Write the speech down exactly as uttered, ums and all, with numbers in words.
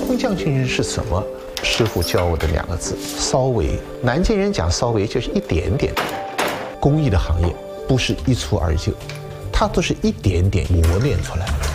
工匠精神是什么？师傅教我的两个字：稍微。南京人讲稍微就是一点点。工艺的行业不是一蹴而就，它都是一点点磨练出来的。